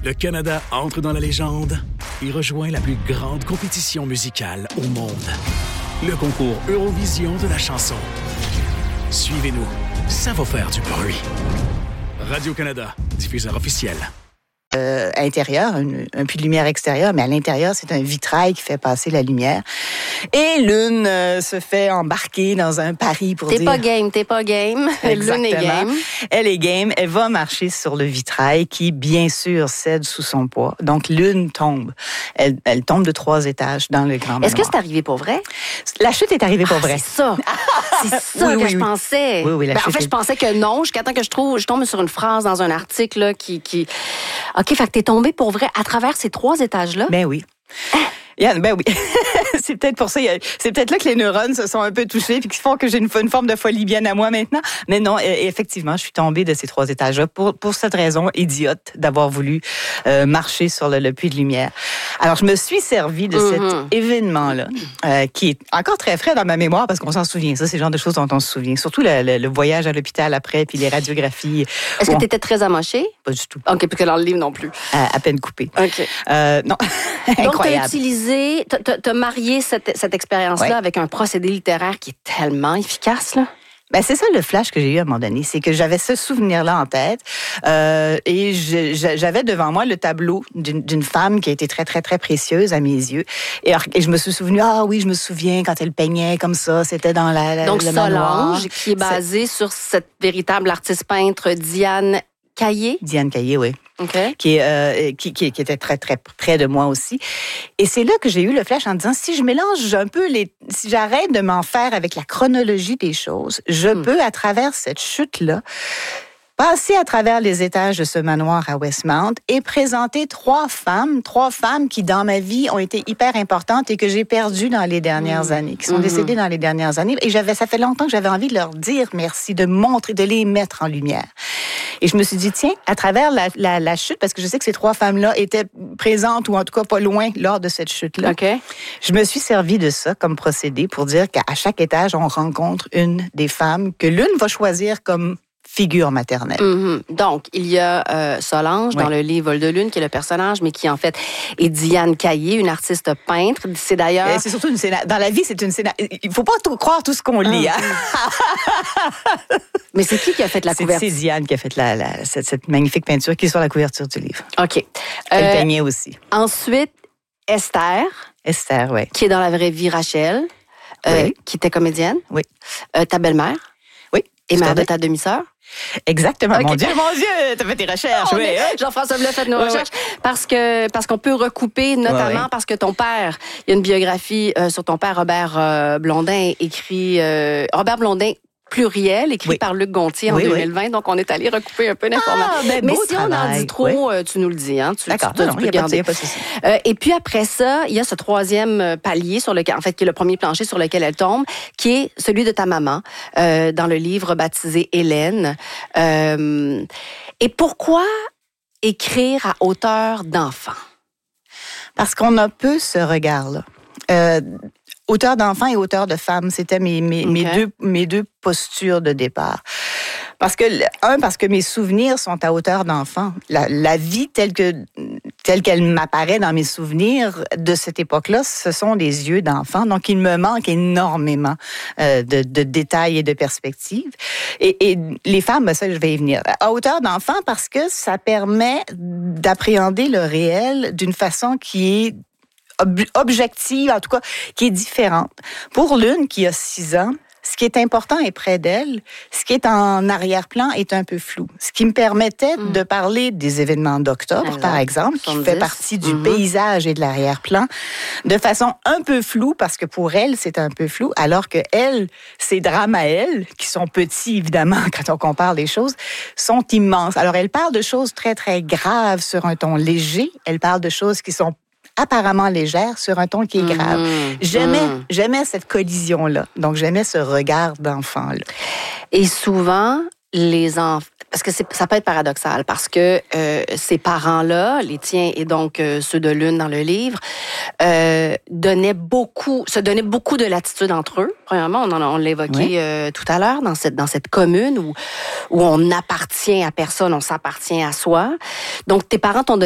Le Canada entre dans la légende et rejoint la plus grande compétition musicale au monde. Le concours Eurovision de la chanson. Suivez-nous, ça va faire du bruit. Radio-Canada, diffuseur officiel. Intérieur, un puits de lumière extérieur, mais à l'intérieur, c'est un vitrail qui fait passer la lumière. Et Lune se fait embarquer dans un pari pour dire... T'es pas game. Lune est game. Elle est game. Elle va marcher sur le vitrail qui, bien sûr, cède sous son poids. Donc, Lune tombe. Elle tombe de 3 étages dans le grand manoir. Est-ce que c'est arrivé pour vrai? La chute est arrivée pour vrai. C'est ça. C'est ça que je pensais. Oui, en fait, je pensais que non, jusqu'à temps que je tombe sur une phrase dans un article là, qui... OK, fait que t'es tombé pour vrai à travers ces 3 étages-là? Ben oui. Ben oui. C'est peut-être pour ça. C'est peut-être là que les neurones se sont un peu touchés puis qui font que j'ai une forme de folie bien à moi maintenant. Mais non, effectivement, je suis tombée de ces 3 étages-là pour cette raison idiote d'avoir voulu marcher sur le puits de lumière. Alors, je me suis servi de cet événement-là qui est encore très frais dans ma mémoire parce qu'on s'en souvient. Ça, c'est le genre de choses dont on se souvient. Surtout le voyage à l'hôpital après puis les radiographies. Est-ce que tu étais très amochée? Pas du tout. OK, puis que dans le livre non plus. À peine coupé. OK. Non. Incroyable. Donc, t'as marié cette expérience-là avec un procédé littéraire qui est tellement efficace, là? Ben c'est ça le flash que j'ai eu à un moment donné, c'est que j'avais ce souvenir-là en tête et j'avais devant moi le tableau d'une femme qui a été très très très précieuse à mes yeux et je me suis souvenue je me souviens quand elle peignait comme ça, c'était dans donc le Solange manoir. Qui est basée sur cette véritable artiste peintre Diane Caillé. Diane Caillé, oui. Okay. Qui était très, très près de moi aussi. Et c'est là que j'ai eu le flash en disant, si je mélange un peu si j'arrête de m'en faire avec la chronologie des choses, je peux, à travers cette chute-là, passer à travers les étages de ce manoir à Westmount et présenter 3 femmes qui, dans ma vie, ont été hyper importantes et que j'ai perdues dans les dernières années, qui sont décédées dans les dernières années. Et ça fait longtemps que j'avais envie de leur dire merci, de montrer, de les mettre en lumière. Et je me suis dit, tiens, à travers la chute, parce que je sais que ces 3 femmes-là étaient présentes ou en tout cas pas loin lors de cette chute-là. Okay. Je me suis servi de ça comme procédé pour dire qu'à chaque étage, on rencontre une des femmes que l'une va choisir comme figure maternelle. Donc, il y a Solange dans le livre Vol de Lune, qui est le personnage, mais qui en fait est Diane Caillé, une artiste peintre. C'est d'ailleurs... C'est surtout dans la vie, c'est une scénariste. Il ne faut pas croire tout ce qu'on lit. Hein? Mais c'est qui a fait la couverture? C'est Diane qui a fait cette magnifique peinture qui est sur la couverture du livre. OK. Elle peignait aussi. Ensuite, Esther. Esther, oui. Qui est dans la vraie vie Rachel, qui était comédienne. Oui. Ta belle-mère. Oui. Et mère de ta demi-sœur. Exactement. Okay. Mon Dieu, t'as fait tes recherches. Oui. Jean-François Blais fait nos recherches parce qu'on peut recouper, notamment parce que ton père, il y a une biographie sur ton père, Robert Blondin, Robert Blondin, pluriel, écrit par Luc Gontier en 2020. Donc, on est allé recouper un peu d'informations. Mais si on en dit trop, tu nous le dis. Hein, d'accord, tu peux garder. Pas de souci. Et puis après ça, il y a ce 3e palier sur lequel, en fait, qui est le premier plancher sur lequel elle tombe, qui est celui de ta maman, dans le livre baptisé Hélène. Et pourquoi écrire à hauteur d'enfant? Parce qu'on a peu ce regard-là. Auteur d'enfant et auteur de femme, c'était mes deux postures de départ. Parce que mes souvenirs sont à hauteur d'enfant. La vie telle qu'elle m'apparaît dans mes souvenirs de cette époque-là, ce sont des yeux d'enfant. Donc, il me manque énormément de détails et de perspectives. Et les femmes, ça, je vais y venir. À hauteur d'enfant parce que ça permet d'appréhender le réel d'une façon qui est objective, en tout cas, qui est différente. Pour Lune, qui a 6 ans, ce qui est important est près d'elle, ce qui est en arrière-plan est un peu flou. Ce qui me permettait de parler des événements d'octobre, par exemple, qui fait partie du paysage et de l'arrière-plan, de façon un peu floue, parce que pour elle, c'est un peu flou, alors que elle, ses drames à elle, qui sont petits, évidemment, quand on compare les choses, sont immenses. Alors, elle parle de choses très, très graves sur un ton léger. Elle parle de choses qui sont apparemment légère sur un ton qui est grave. J'aimais cette collision-là. Donc, j'aimais ce regard d'enfant-là. Et souvent, les enfants... Parce que ça peut être paradoxal, parce que ces parents-là, les tiens et donc ceux de Lune dans le livre, se donnaient beaucoup de latitude entre eux. Premièrement, on l'a évoqué tout à l'heure, dans cette commune où on appartient à personne, on s'appartient à soi. Donc, tes parents t'ont donné